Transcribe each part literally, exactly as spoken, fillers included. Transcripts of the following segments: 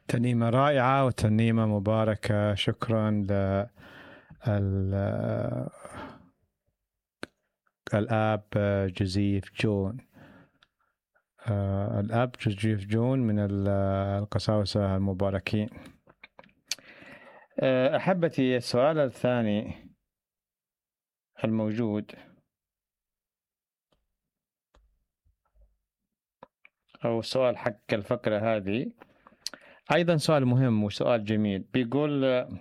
ترنيمة رائعة وترنيمة مباركة. شكرا للآب جوزيف جون. الآب جوزيف جون من القساوسة المباركين. أحبتي، السؤال الثاني الموجود أو السؤال حق الفقرة هذه أيضا سؤال مهم وسؤال جميل. بيقول: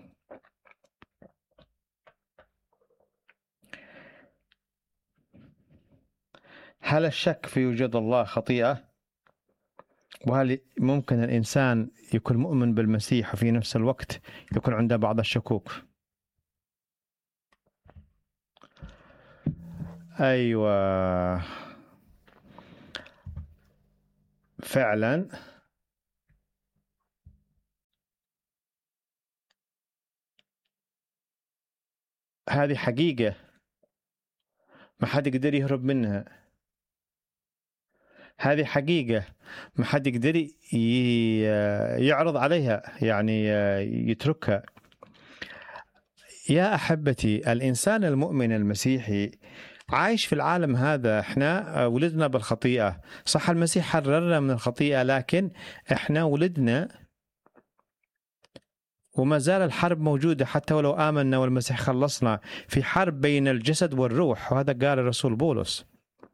هل الشك في وجود الله خطيئة؟ وهل ممكن الإنسان يكون مؤمن بالمسيح وفي نفس الوقت يكون عنده بعض الشكوك؟ أيوة، فعلا هذه حقيقة ما حد يقدر يهرب منها. هذه حقيقة ما حد يقدر يعرض عليها، يعني يتركها. يا أحبتي، الإنسان المؤمن المسيحي عايش في العالم هذا. احنا ولدنا بالخطيئة، صح، المسيح حررنا من الخطيئة، لكن احنا ولدنا وما زال الحرب موجودة. حتى ولو آمنا والمسيح خلصنا، في حرب بين الجسد والروح، وهذا قال الرسول بولس.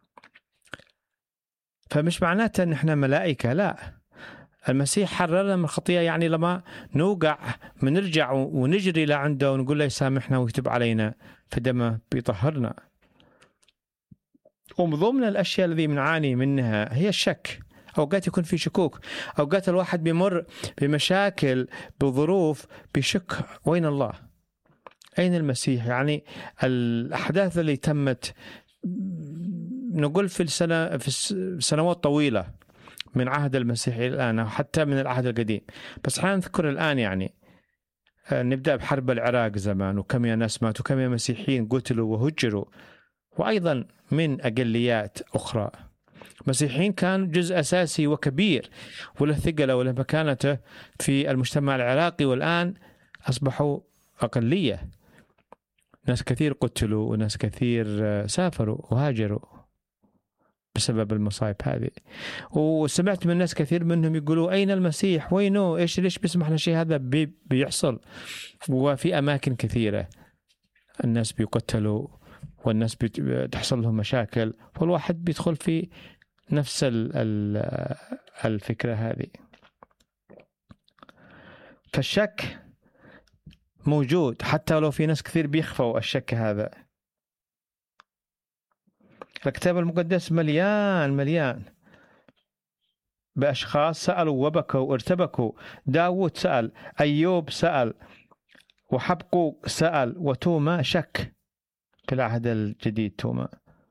فمش معناته ان احنا ملائكة، لا. المسيح حررنا من الخطيئة، يعني لما نوقع بنرجع ونجري لعنده ونقول له يسامحنا ويكتب علينا، فدمه بيطهرنا. ومن ضمن الأشياء التي بنعاني منها هي الشك. أوقات يكون في شكوك، أوقات الواحد بيمر بمشاكل بظروف بيشك: وين الله؟ أين المسيح؟ يعني الأحداث اللي تمت نقول في السنة في سنوات طويلة من عهد المسيح الآن، أو حتى من العهد القديم، بس حنا نذكر الآن. يعني نبدأ بحرب العراق زمان، وكم يا ناس ماتوا، وكم يا مسيحيين قتلوا وهجروا، وأيضا من أقليات أخرى. مسيحيين كان جزء أساسي وكبير وله ثقله وله مكانته في المجتمع العراقي، والآن أصبحوا أقلية. ناس كثير قتلوا وناس كثير سافروا وهاجروا بسبب المصايب هذه. وسمعت من ناس كثير منهم يقولوا: أين المسيح؟ وينه؟ إيش ليش بيسمح لشيء هذا بي بيحصل؟ وفي أماكن كثيرة الناس بيقتلوا والناس بتحصل لهم مشاكل، والواحد بيدخل في نفس الفكرة هذه. فالشك موجود، حتى لو في ناس كثير بيخفوا الشك هذا. الكتاب المقدس مليان مليان بأشخاص سألوا وبكوا وارتبكوا. داود سأل، أيوب سأل، وحبقوق سأل، وتوما شك في العهد الجديد. توما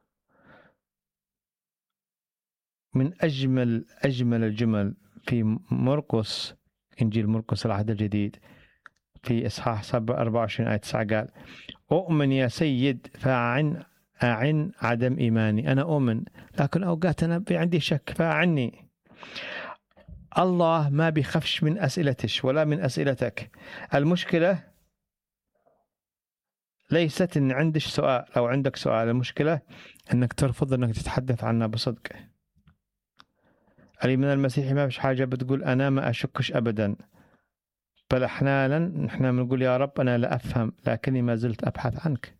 من أجمل أجمل الجمل في مرقس، إنجيل مرقس العهد الجديد، في إصحاح أربعة وعشرين آية تسعة، قال: أؤمن يا سيد فأعن أعن عدم إيماني. أنا أؤمن، لكن أوقات أنا عندي شك، فأعني. الله ما بيخافش من أسئلتش ولا من أسئلتك. المشكلة ليست إن عندك سؤال أو عندك سؤال، المشكلة إنك ترفض إنك تتحدث عنها بصدق. الإيمان المسيحي ما فيش حاجة بتقول أنا ما أشكش أبدا، بل أحيانا نحن بنقول: يا رب أنا لا أفهم، لكني ما زلت أبحث عنك.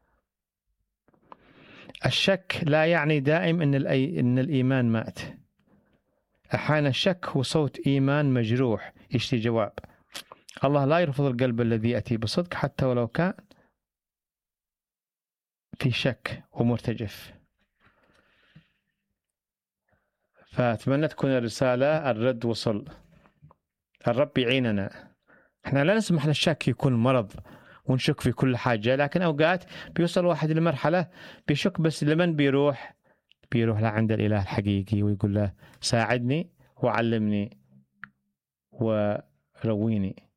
الشك لا يعني دائم إن, إن الإيمان مات. أحيانا الشك هو صوت إيمان مجروح يشتي جواب. الله لا يرفض القلب الذي يأتي بصدق، حتى ولو كان في شك ومرتجف. فأتمنى تكون الرسالة الرد وصل. الرب يعيننا. احنا لا نسمح للشك يكون مرض ونشك في كل حاجة، لكن أوقات بيوصل واحد لمرحلة بيشك، بس لمن بيروح؟ بيروح لعند الإله الحقيقي ويقول له: ساعدني وعلمني ورويني.